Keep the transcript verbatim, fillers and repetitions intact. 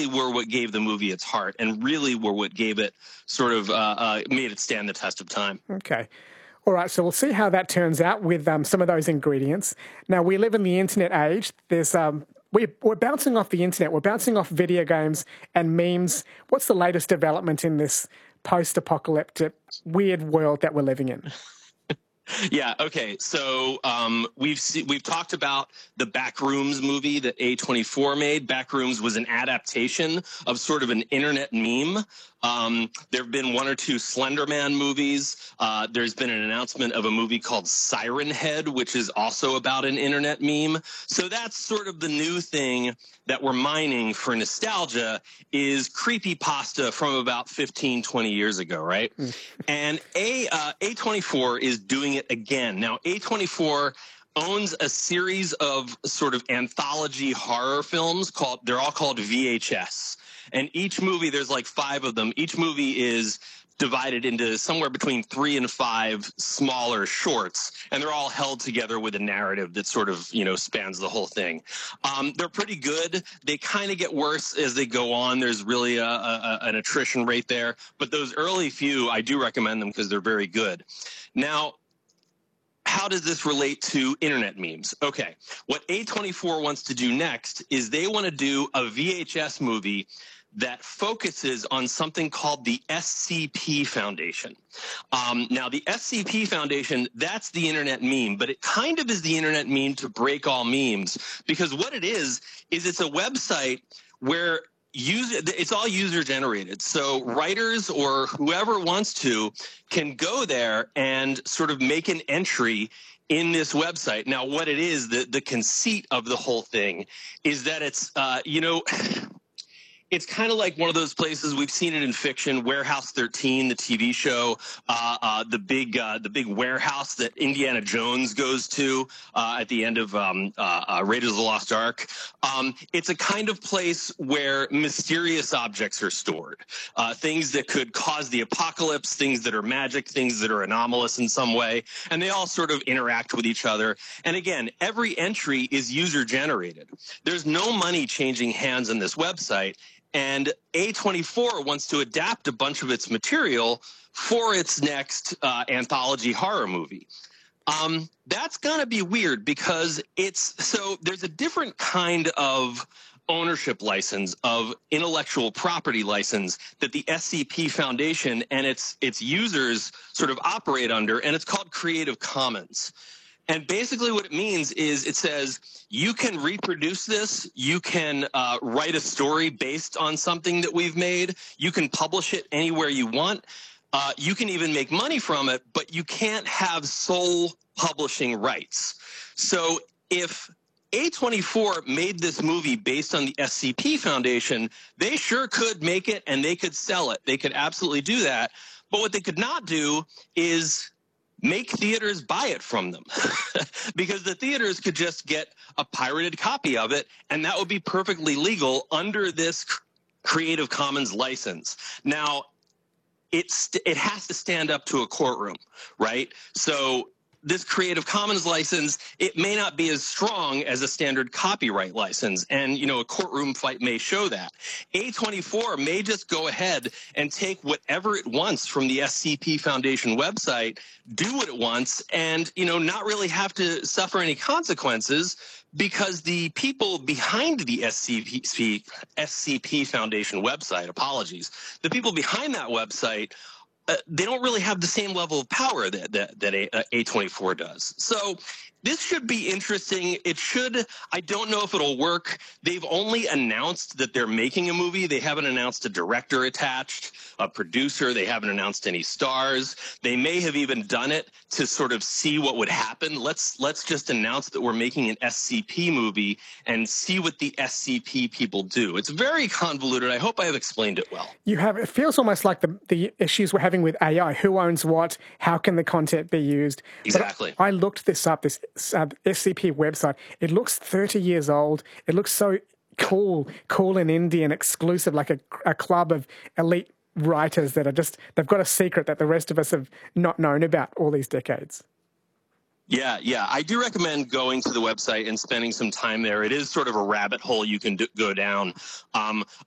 really were what gave the movie its heart, and really were what gave it sort of uh, uh, made it stand the test of time. Okay. All right, so we'll see how that turns out with um, some of those ingredients. Now, we live in the internet age. There's um, we're, we're bouncing off the internet. We're bouncing off video games and memes. What's the latest development in this post-apocalyptic weird world that we're living in? Yeah. Okay. So um, we've see, we've talked about the Backrooms movie that A twenty-four made. Backrooms was an adaptation of sort of an internet meme. Um, there have been one or two Slender Man movies. Uh, there's been an announcement of a movie called Siren Head, which is also about an internet meme. So that's sort of the new thing that we're mining for nostalgia, is creepypasta from about fifteen, twenty years ago, right? And A, uh, A twenty-four is doing it again. Now, A twenty-four owns a series of sort of anthology horror films called, they're all called V H S. And each movie, there's like five of them. Each movie is divided into somewhere between three and five smaller shorts, and they're all held together with a narrative that sort of, you know, spans the whole thing. Um, they're pretty good. They kind of get worse as they go on. There's really a, a, an attrition rate there. But those early few, I do recommend them because they're very good. Now, how does this relate to internet memes? Okay, what A twenty-four wants to do next is they want to do a V H S movie that focuses on something called the S C P Foundation. Um, now, the S C P Foundation, that's the internet meme, but it kind of is the internet meme to break all memes, because what it is, is it's a website where user, it's all user generated. So writers or whoever wants to can go there and sort of make an entry in this website. Now, what it is, the, the conceit of the whole thing is that it's, uh, you know, it's kind of like one of those places, we've seen it in fiction, Warehouse thirteen, the T V show, uh, uh, the big uh, the big warehouse that Indiana Jones goes to uh, at the end of um, uh, uh, Raiders of the Lost Ark. Um, it's a kind of place where mysterious objects are stored, uh, things that could cause the apocalypse, things that are magic, things that are anomalous in some way, and they all sort of interact with each other. And again, every entry is user generated. There's no money changing hands on this website. And A twenty-four wants to adapt a bunch of its material for its next uh, anthology horror movie. Um, that's going to be weird because it's so there's a different kind of ownership license, of intellectual property license, that the S C P Foundation and its its users sort of operate under, and it's called Creative Commons. And basically what it means is it says you can reproduce this, you can uh, write a story based on something that we've made, you can publish it anywhere you want, uh, you can even make money from it, but you can't have sole publishing rights. So if A twenty-four made this movie based on the S C P Foundation, they sure could make it and they could sell it. They could absolutely do that. But what they could not do is make theaters buy it from them, because the theaters could just get a pirated copy of it, and that would be perfectly legal under this Creative Commons license. Now, it's, it has to stand up to a courtroom, right? So this Creative Commons license, it may not be as strong as a standard copyright license. And, you know, a courtroom fight may show that. A twenty-four may just go ahead and take whatever it wants from the S C P Foundation website, do what it wants, and, you know, not really have to suffer any consequences, because the people behind the S C P, S C P Foundation website, apologies, the people behind that website, Uh, they don't really have the same level of power that that, that A, uh, A twenty-four does. So this should be interesting. It should. I don't know if it'll work. They've only announced that they're making a movie. They haven't announced a director attached, a producer. They haven't announced any stars. They may have even done it to sort of see what would happen. Let's let's just announce that we're making an S C P movie and see what the S C P people do. It's very convoluted. I hope I have explained it well. You have. It feels almost like the the issues we're having with A I. Who owns what? How can the content be used? Exactly. But I looked this up. This uh, S C P website. It looks thirty years old. It looks so cool, cool and indie and exclusive, like a, a club of elite writers that are just, they've got a secret that the rest of us have not known about all these decades. Yeah, yeah. I do recommend going to the website and spending some time there. It is sort of a rabbit hole you can do, go down. Um,